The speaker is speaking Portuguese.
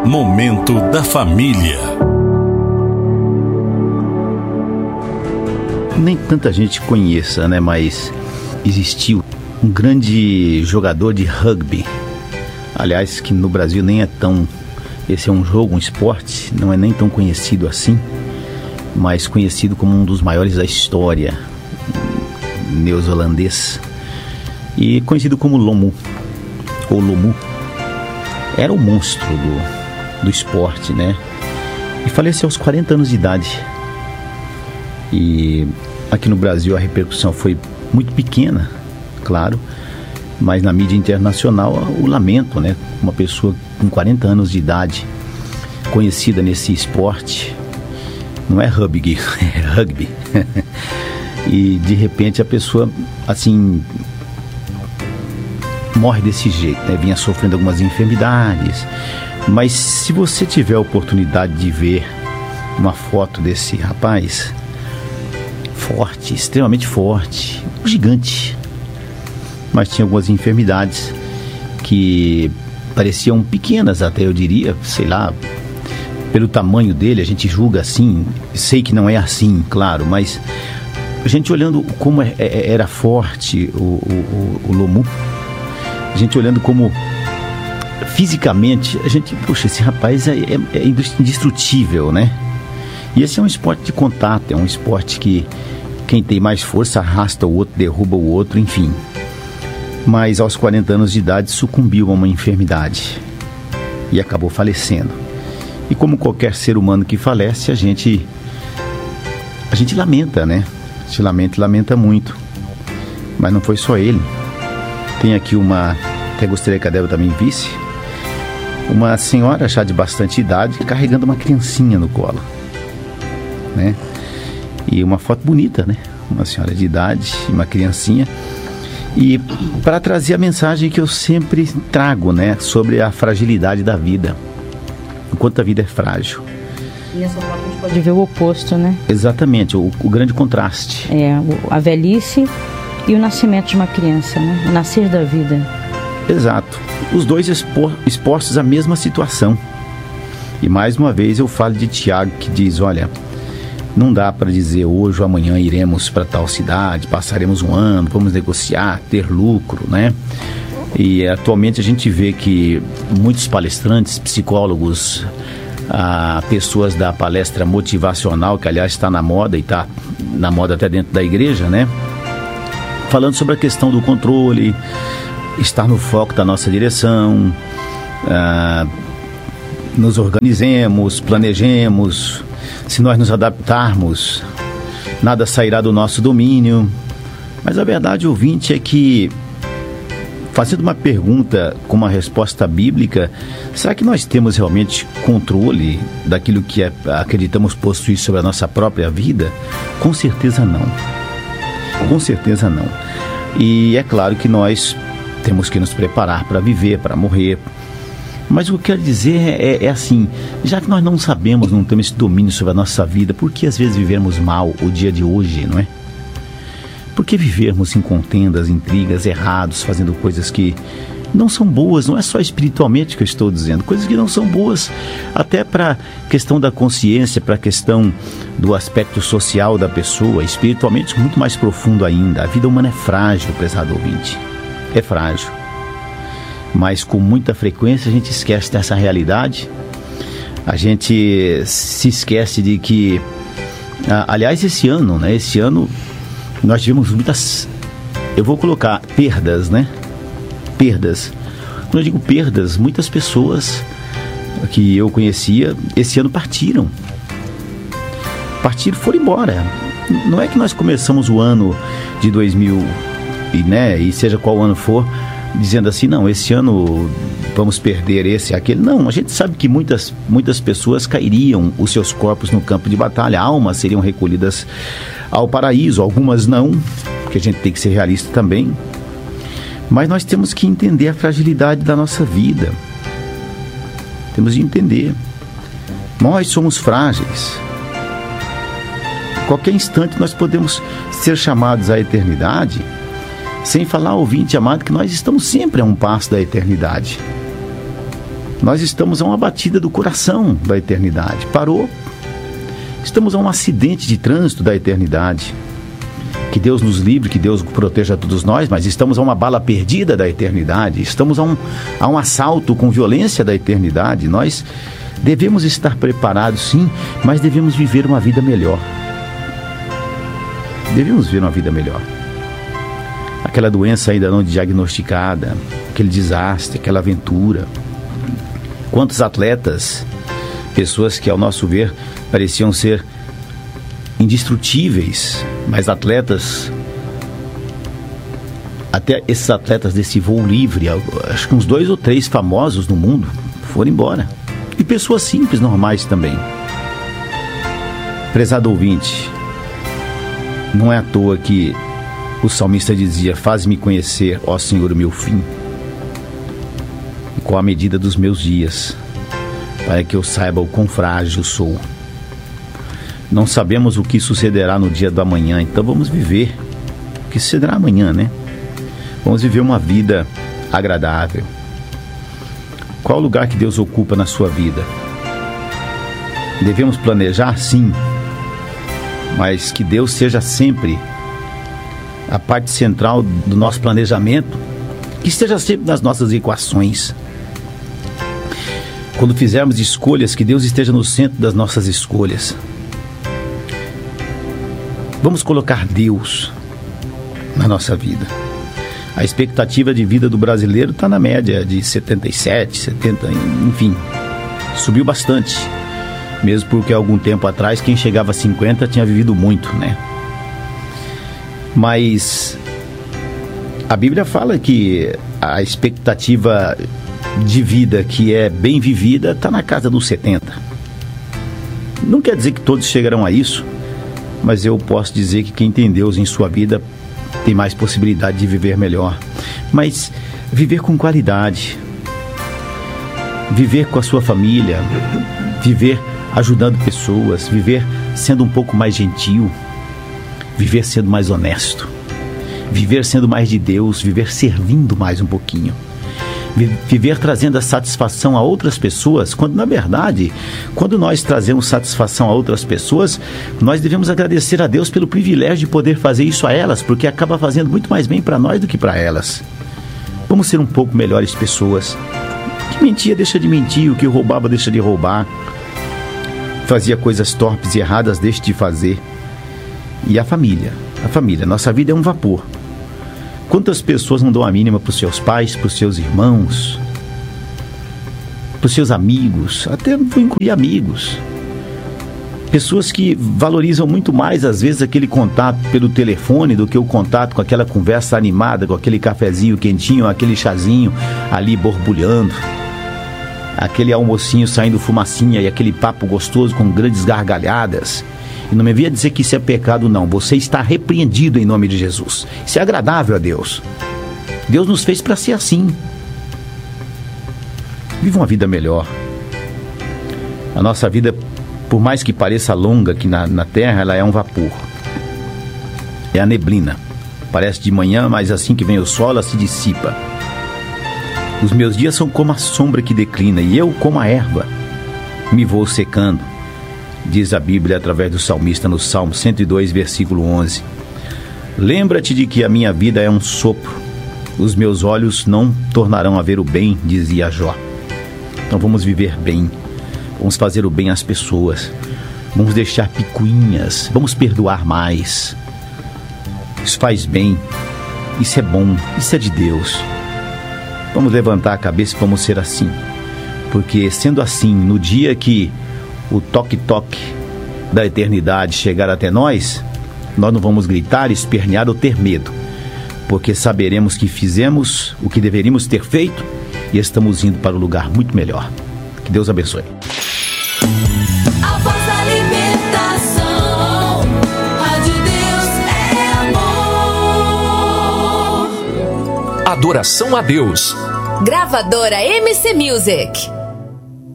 Momento da Família. Nem tanta gente conheça, né? Mas existiu um grande jogador de rugby. Aliás, que no Brasil nem é tão... Esse é um jogo, um esporte, não é nem tão conhecido assim, mas conhecido como um dos maiores da história, neozelandês, e conhecido como Lomu, ou Lomu. Era o monstro do esporte, né? E faleceu aos 40 anos de idade. E aqui no Brasil a repercussão foi muito pequena, claro, mas na mídia internacional o lamento, né? Uma pessoa com 40 anos de idade, conhecida nesse esporte, não é rugby, é rugby. E de repente a pessoa, assim, morre desse jeito, né? Vinha sofrendo algumas enfermidades. Mas se você tiver a oportunidade de ver uma foto desse rapaz, forte, extremamente forte, um gigante, mas tinha algumas enfermidades que pareciam pequenas até, eu diria, sei lá, pelo tamanho dele, a gente julga assim, sei que não é assim, claro, mas a gente olhando como era forte o Lomu, a gente olhando como fisicamente, a gente, puxa, esse rapaz é indestrutível, né? E esse é um esporte de contato, é um esporte que quem tem mais força arrasta o outro, derruba o outro, enfim. Mas aos 40 anos de idade sucumbiu a uma enfermidade e acabou falecendo. E como qualquer ser humano que falece, a gente lamenta, né? A gente lamenta muito. Mas não foi só ele. Tem aqui até gostaria que a Débora também visse, uma senhora já de bastante idade carregando uma criancinha no colo, né? E uma foto bonita, né? Uma senhora de idade e uma criancinha. E para trazer a mensagem que eu sempre trago, né? Sobre a fragilidade da vida. O quanto a vida é frágil. E nessa foto a gente pode ver o oposto, né? Exatamente, o grande contraste. A velhice e o nascimento de uma criança, né? O nascer da vida. Exato. Os dois expostos à mesma situação. E mais uma vez eu falo de Tiago, que diz, olha, não dá para dizer hoje ou amanhã iremos para tal cidade, passaremos um ano, vamos negociar, ter lucro, né? E atualmente a gente vê que muitos palestrantes, psicólogos, pessoas da palestra motivacional, que aliás está na moda e está na moda até dentro da igreja, né? Falando sobre a questão do controle, estar no foco da nossa direção, nos organizemos, planejemos, se nós nos adaptarmos, nada sairá do nosso domínio. Mas a verdade, ouvinte, é que, fazendo uma pergunta com uma resposta bíblica, será que nós temos realmente controle daquilo que acreditamos possuir sobre a nossa própria vida? Com certeza não. Com certeza não. E é claro que nós temos que nos preparar para viver, para morrer. Mas o que eu quero dizer é assim, já que nós não sabemos, não temos esse domínio sobre a nossa vida, por que às vezes vivermos mal o dia de hoje, não é? Por que vivermos em contendas, intrigas, errados, fazendo coisas que não são boas, não é só espiritualmente que eu estou dizendo, coisas que não são boas até para a questão da consciência, para a questão do aspecto social da pessoa, espiritualmente muito mais profundo ainda. A vida humana é frágil, prezado ouvinte, é frágil. Mas com muita frequência a gente esquece dessa realidade, a gente se esquece de que, aliás, esse ano nós tivemos muitas, eu vou colocar perdas, né? Perdas. Quando eu digo perdas, muitas pessoas que eu conhecia esse ano partiram, foram embora. Não é que nós começamos o ano de 2000 e seja qual ano for, dizendo assim, não, esse ano vamos perder esse e aquele. Não, a gente sabe que muitas pessoas cairiam os seus corpos no campo de batalha, almas seriam recolhidas ao paraíso, algumas não, porque a gente tem que ser realista também. Mas nós temos que entender a fragilidade da nossa vida. Temos de entender. Nós somos frágeis. Qualquer instante nós podemos ser chamados à eternidade. Sem falar, ouvinte amado, que nós estamos sempre a um passo da eternidade. Nós estamos a uma batida do coração da eternidade. Parou. Estamos a um acidente de trânsito da eternidade. Que Deus nos livre, que Deus proteja todos nós, mas estamos a uma bala perdida da eternidade. Estamos a um assalto com violência da eternidade. Nós devemos estar preparados, sim, mas devemos viver uma vida melhor. Devemos viver uma vida melhor. Aquela doença ainda não diagnosticada, aquele desastre, aquela aventura. Quantos atletas, pessoas que ao nosso ver pareciam ser indestrutíveis, mas atletas, até esses atletas desse voo livre, acho que uns 2 ou 3 famosos no mundo foram embora. E pessoas simples, normais também. Prezado ouvinte, não é à toa que o salmista dizia: faz-me conhecer, ó Senhor, o meu fim, e qual a medida dos meus dias, para que eu saiba o quão frágil sou. Não sabemos o que sucederá no dia do amanhã, então vamos viver o que sucederá amanhã, né? Vamos viver uma vida agradável. Qual o lugar que Deus ocupa na sua vida? Devemos planejar? Sim. Mas que Deus seja sempre a parte central do nosso planejamento, que esteja sempre nas nossas equações. Quando fizermos escolhas, que Deus esteja no centro das nossas escolhas. Vamos colocar Deus na nossa vida. A expectativa de vida do brasileiro está na média de 77, 70, enfim, subiu bastante. Mesmo porque há algum tempo atrás, quem chegava a 50 tinha vivido muito, né? Mas a Bíblia fala que a expectativa de vida que é bem vivida está na casa dos 70. Não quer dizer que todos chegarão a isso, mas eu posso dizer que quem tem Deus em sua vida tem mais possibilidade de viver melhor. Mas viver com qualidade, viver com a sua família, viver ajudando pessoas, viver sendo um pouco mais gentil, viver sendo mais honesto, viver sendo mais de Deus, viver servindo mais um pouquinho, viver trazendo a satisfação a outras pessoas, quando na verdade, quando nós trazemos satisfação a outras pessoas, nós devemos agradecer a Deus pelo privilégio de poder fazer isso a elas, porque acaba fazendo muito mais bem para nós do que para elas. Vamos ser um pouco melhores pessoas. O que mentia deixa de mentir, o que roubava deixa de roubar, fazia coisas torpes e erradas deixa de fazer. E a família, nossa vida é um vapor. Quantas pessoas não dão a mínima para os seus pais, para os seus irmãos, para os seus amigos, até vou incluir amigos. Pessoas que valorizam muito mais, às vezes, aquele contato pelo telefone do que o contato com aquela conversa animada, com aquele cafezinho quentinho, aquele chazinho ali borbulhando, aquele almocinho saindo fumacinha e aquele papo gostoso com grandes gargalhadas. E não me venha dizer que isso é pecado, não. Você está repreendido em nome de Jesus. Isso é agradável a Deus. Deus nos fez para ser assim. Viva uma vida melhor. A nossa vida, por mais que pareça longa aqui na terra, ela é um vapor. É a neblina. Parece de manhã, mas assim que vem o sol, ela se dissipa. Os meus dias são como a sombra que declina, e eu, como a erva, me vou secando. Diz a Bíblia através do salmista no Salmo 102, versículo 11. Lembra-te de que a minha vida é um sopro. Os meus olhos não tornarão a ver o bem, dizia Jó. Então vamos viver bem. Vamos fazer o bem às pessoas. Vamos deixar picuinhas. Vamos perdoar mais. Isso faz bem. Isso é bom. Isso é de Deus. Vamos levantar a cabeça e vamos ser assim. Porque sendo assim, no dia que o toque-toque da eternidade chegar até nós não vamos gritar, espernear ou ter medo, porque saberemos que fizemos o que deveríamos ter feito e estamos indo para um lugar muito melhor. Que Deus abençoe. A voz da libertação, Rádio Deus é amor. Adoração a Deus. Gravadora MC Music.